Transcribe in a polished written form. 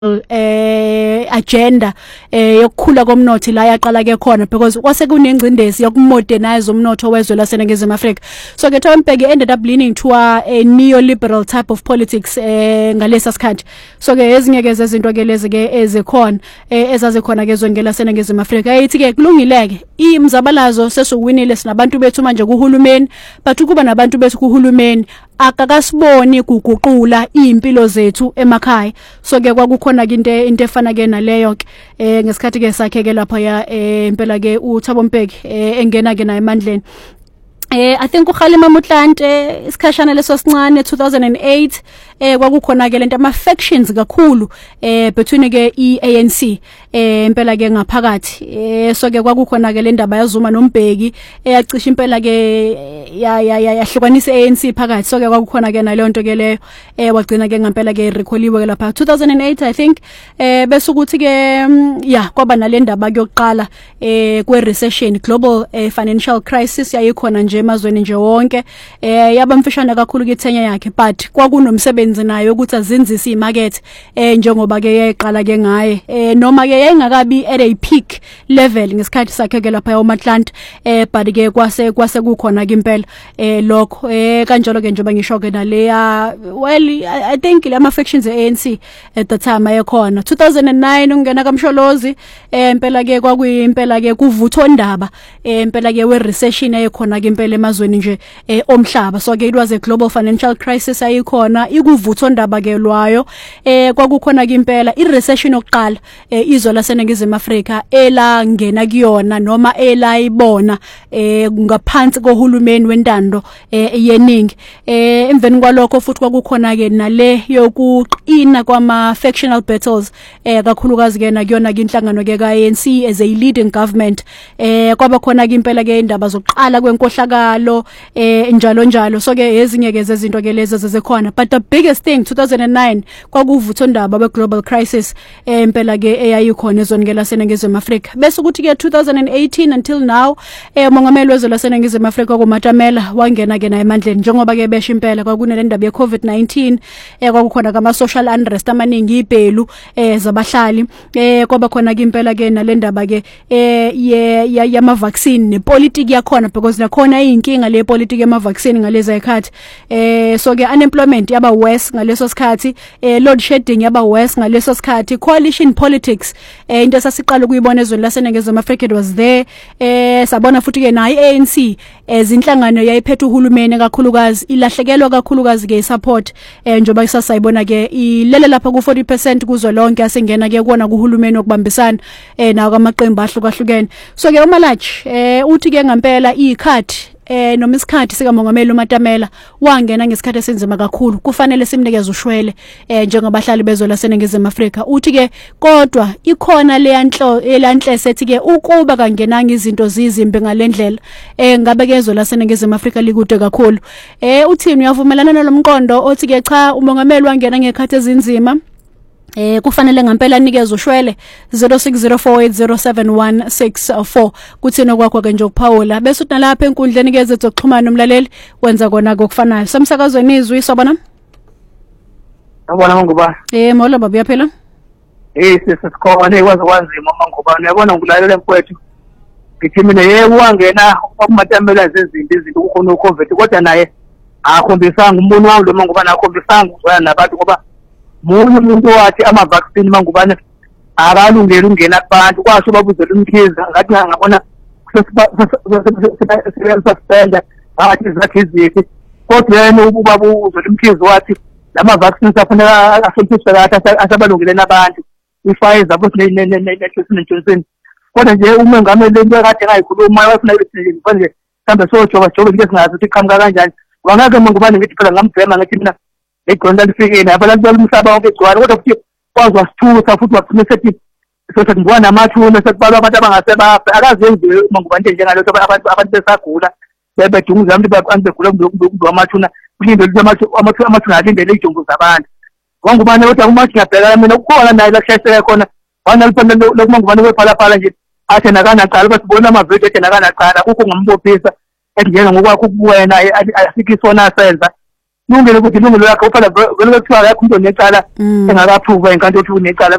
agenda yokukhula komnotho la yaqala ke khona because kwase kunengcindezi yokumodernize umnotho wezwe laseNingizimu Afrika. So ke Thobeka ended up leaning to a neoliberal type of politics ngalesa sikhathi. So ke ezinye ke zezinto ke lezi ke ezikhona ezazikhona ke ezweni laseNingizimu Afrika eyithi ke kulungileke imzabalazo sesuwinile sinabantu bethu manje kuhulumeni but ukuba nabantu bethu kuhulumeni akakasiboni kuguqula impilo zethu emakhaya. So ke kwakukhona ke into efana ke naleyo ke ngesikhathi ke sakhe ke lapha ya impela ke uThobeka engena ke naye emandleni. I think uKhalima Motlanthe isikhashana leso sincane 2008 kwakukhona ke lento ama factions kakhulu between ke iANC impela ke ngaphakathi so ke kwakukhona ke le ndaba yazuma noMbeki eyacisha impela ke yahlukanisa iANC phakathi. So ke kwakukhona ke naleyo nto ke leyo wagcina ke ngempela ke recalliwe ke lapha 2008 I think bese ukuthi ke kwaba nale ndaba yokuqala kwe recession global financial crisis yayikhona nje emazweni nje wonke yaba mfishana kakhulu ke ithenya yakhe but kwakunomsebenzi nayo ukuthi azinzise imarket njengoba ke yayiqala ke ngaye noma ke yayingakabi at a peak level ngesikhathi sakhe ke lapha eMatlanta but ke kwase kukhona ke impela lokho kanjalo ke njengoba ngisho ke naleya well I think lama factions eANC at the time ayekhona 2009 ungena kaMsholozi impela ke kwakuyimpela ke kuvutho ndaba impela ke we recession ayekhona ke impela emazweni nje omhlaba. So ke it was a global financial crisis ayikhona ikuvutho ndaba ke lwayo kwakukhona ke impela I recession yokuqala izwe laseNingizimu Afrika elangena kuyona noma elayibona ngaphansi kohulumeni wentando yeningi emveni kwalokho futhi kwakukhona ke nale yokuqina kwama factional battles kakhulukazi ke nakuyona ke inhlangano ke kaANC as a leading government kwaba khona ke impela ke indaba zokuqala kwenkohlakalo njalo. So ke ezinye ke zezinto ke lezi zezekhona but the biggest thing 2009 kwakuvutho ndaba we global crisis impela ke eyayikhona ezweni ke laseNingizimu Afrika. Bese ukuthi ke 2018 until now umongameli wezwe laseNingizimu Afrika kuMatamela wangena ke naye emandleni njengoba ke besho impela kwakunale ndaba ye COVID-19 kwakukhona kama social unrest amaningi ibhelu zabahlali kwaba khona ke impela ke nale ndaba ke yama vaccine nepolitiki yakhona because nakhona inkinga le politiki yama vaccine ngalezi ayikhathi so ke unemployment yaba worse ngaleso sikhathi load shedding yaba worse ngaleso sikhathi coalition politics into esasiqala ukuyibona ezweni laseNingizimu Afrika it was there sabona futhi ke nayo iANC ezinhlangano yayiphethe uhulumeni kakhulukazi ilahlekelwa kakhulukazi ke support njoba isasayibona ke ilele lapha ku 40% kuzo lonke asengena ke kuona kuhulumeni okubambisana nawo kamaqembu ahlukahlukene. So ke uMalachi uthi ke ngempela ikhathi noma isikhathi sika mongameli uMatamela wangena ngesikhathi esinzima kakhulu kufanele simnikeze ushwele njengabahlali bezwe laseNingizimu Afrika. Uthi ke kodwa ikhona leyanhle sethi ke ukuba kangenanga izinto zizimbi ngalendlela ngabe kezwe laseNingizimu Afrika likude kakhulu. Uthini uyavumelana nalomqondo othi ke cha umongameli wangena ngekhathi ezinzima kufanele ngempela nikeze ushwele 0604807164 kuthina kwakho ke nje ukuphawula bese uthi nalapha enkundleni ke zethu ukuxhumana nomlaleli wenza kona kokufanayo samsakazweni izwi sobona yabona ngoba mola baba uyaphela sisikhona ekwazi kwanzima ngoba uyabona ngulalela emfowethu ngithi mina yebo wangena okumatamela izinto kukhona uCovid kodwa naye akhombisanga umbono wami lo ngoba nakhombisanga uzwana nabantu ngoba munye umuntu wathi ama vaccine mangubane akalungela ungena kubantu kwasho babuzela umkhiza ngathi ngabona suspend athi zakhizithi kodwa yena ubaba uzela umkhiza wathi lama vaccines afanele asentshisa kahle asabalungele nabantu iPfizer ne-Johnson kodwa nje umengameli lento ekade ngayikhuluma wafuna ukuthi manje mhlambe sojoba ngeke singazi ukuthi iqhamuka kanjani wangake mangubane ngithi phela ngamgcema ngathi mina leqonda lifikile abantu balumhlaba wonke egcwala kodwa futhi kwazwa sithutha futhi waqhina sethi sothi ngibona amathuna sekubalwa abantu abangasebafa akazenzi mangubane njengalo abantu besagula sebedunguza abantu begula amathuna kulinde ukuthi amathuna alindele ijungu zabantu wangubane kodwa uma ngiyabheka mina ukukhona naye lakushayiseka khona wanalipanda lokumangubane wephalaphala nje athi nakanaqala basibona amavidiyo athi nakanaqala kukho ngambophisa ethi njena ngokwakho kuwena asikisona senza lungile ukuthi ilungelo lakho ufana vele kuthiwa akekho umuntu onecala engakaphruva inkantolo ukuthi unecala